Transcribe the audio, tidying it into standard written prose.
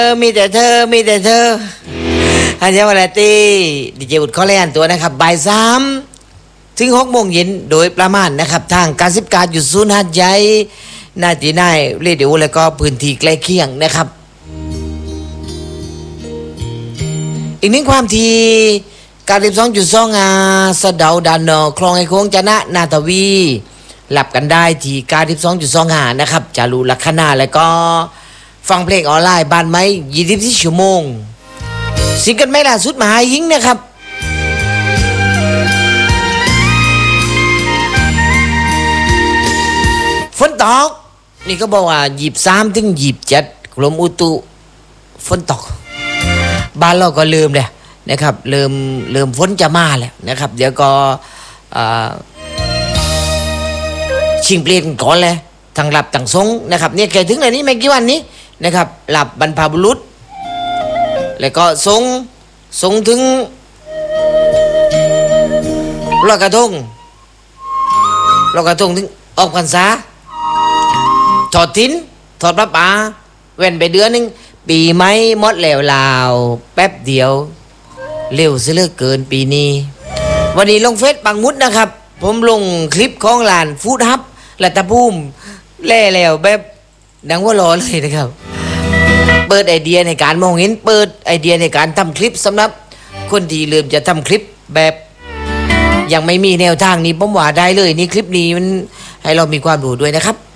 มีแต่เธอมีแต่เธออันนี้วันที่ดีเจอุดข้อแรกตัวนะครับบ่าย3 ถึง 6 โมงเย็นโดยประมาณนะครับทางการอยู่ศูนย์หาดใหญ่นาจีนายเรดิโอแล้วก็พื้นที่ใกล้เคียงนะครับอีกหนึ่งความที่92.2 สะเดาดันนอคลองไอโค้งจะนะนาทวีหลับกันได้ที่92.2 นะครับจารุลักษณะแล้วก็ฟังเพลงออนไลน์บ้านไม้24 ชั่วโมงซิงเกิลไม่ล่าสุดมหายิงนะครับฝนตกนี่ก็บอกว่า23 ถึง 27กรมอุตุฝนตกบ้านเราก็ลืมเลยนะครับเริ่มฝนจะมาแล้วนะครับเดี๋ยวก็ชิงเปลี่ยนก่อนเลยทางหลับทางทรงนะครับเนี่ยแค่ถึงไหนนี้ไม่กี่วันนี้นะครับหลับบรรพบุรุษแล้วก็ทรงถึงลอยกระทงถึงออกพรรษาถอดทิ้นถอดพระป่าเว้นไปเดือนนึงปีใหม่หมดแล้วลาวแป๊บเดียวเร็วซะเหลือเกินปีนี้วันนี้ลงเฟซปังมุดนะครับผมลงคลิปของลานฟู้ดฮับรัตภูมิแล่แล้วแบบดังว่ารอเลยนะครับเปิดไอเดียในการมองเห็นเปิดไอเดียในการทำคลิปสำหรับคนที่เริ่มจะทำคลิปแบบยังไม่มีแนวทางนี้ผมว่าได้เลยนี่คลิปนี้มันให้เรามีความรู้ด้วยนะครับ